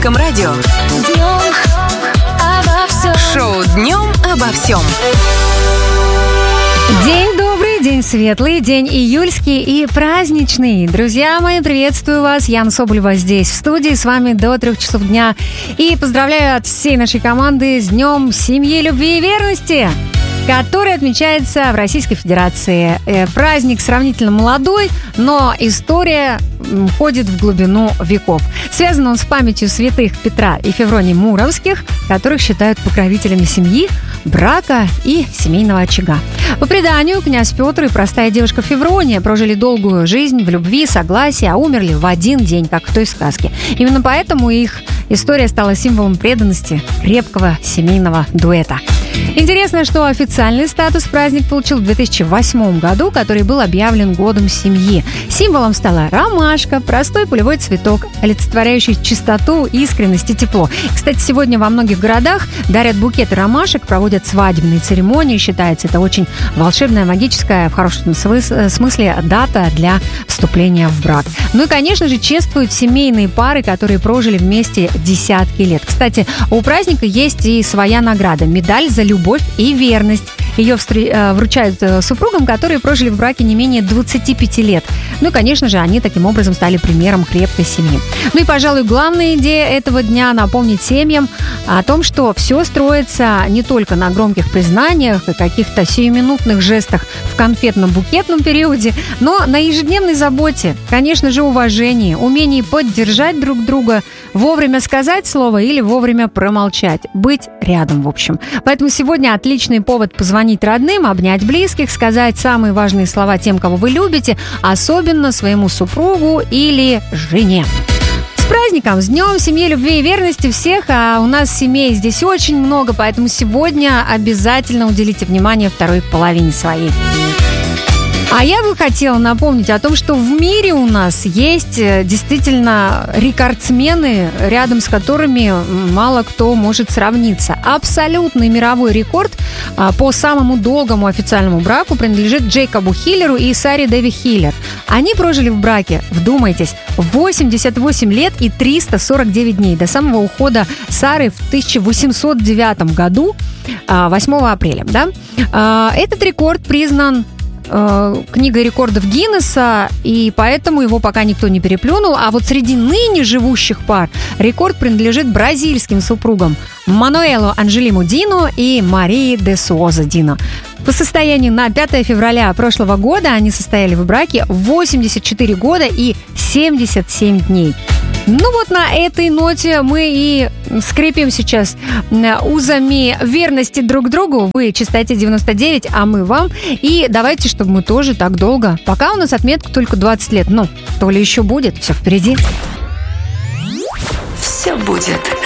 Латвийском радио. Днем обо всем. Шоу «Днем обо всем». День добрый, день светлый, день июльский и праздничный. Друзья мои, приветствую вас. Яна Соболева здесь, в студии, с вами до 3 часов дня. И поздравляю от всей нашей команды с Днем семьи, любви и верности, который отмечается в Российской Федерации. Праздник сравнительно молодой, но история входит в глубину веков. Связан он с памятью святых Петра и Февронии Муромских, которых считают покровителями семьи, брака и семейного очага. По преданию, князь Петр и простая девушка Феврония прожили долгую жизнь в любви, согласии, а умерли в один день, как в той сказке. Именно поэтому их история стала символом преданности крепкого семейного дуэта. Интересно, что официальный статус праздник получил в 2008 году, который был объявлен годом семьи. Символом стала ромашка, простой полевой цветок, олицетворяющий чистоту, искренность и тепло. Кстати, сегодня во многих городах дарят букеты ромашек, проводят свадебные церемонии. Считается, это очень волшебная, магическая, в хорошем смысле, дата для вступления в брак. Ну и, конечно же, чествуют семейные пары, которые прожили вместе десятки лет. Кстати, у праздника есть и своя награда – медаль за любовь и верность. Ее вручают супругам, которые прожили в браке не менее 25 лет. Ну и, конечно же, они таким образом стали примером крепкой семьи. Ну и, пожалуй, главная идея этого дня – напомнить семьям о том, что все строится не только на громких признаниях и каких-то сиюминутных жестах в конфетно-букетном периоде, но на ежедневной заботе, конечно же, уважении, умении поддержать друг друга, вовремя сказать слово или вовремя промолчать, быть рядом, в общем. Поэтому сегодня отличный повод позвонить родным, обнять близких, сказать самые важные слова тем, кого вы любите, особенно своему супругу или жене. С праздником, с Днем семьи, любви и верности всех, а у нас семей здесь очень много, поэтому сегодня обязательно уделите внимание второй половине своей. А я бы хотела напомнить о том, что в мире у нас есть действительно рекордсмены, рядом с которыми мало кто может сравниться. Абсолютный мировой рекорд по самому долгому официальному браку принадлежит Джейкобу Хиллеру и Саре Деви Хиллер. Они прожили в браке, вдумайтесь, 88 лет и 349 дней до самого ухода Сары в 1809 году, 8 апреля. Да? Этот рекорд признан книгой рекордов Гиннесса, и поэтому его пока никто не переплюнул. А вот среди ныне живущих пар рекорд принадлежит бразильским супругам Мануэлу Анжелиму Дину и Марии де Суоза Дино. По состоянию на 5 февраля прошлого года они состояли в браке 84 года и 77 дней. Ну вот на этой ноте мы и скрепим сейчас узами верности друг другу. Вы частоте 99, а мы вам. И давайте, чтобы мы тоже так долго. Пока у нас отметка только 20 лет. Ну, то ли еще будет, все впереди. Все будет.